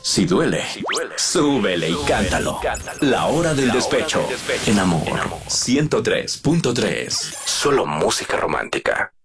Si duele, súbele y cántalo. La hora del despecho. En Amor 103.3. Solo música romántica.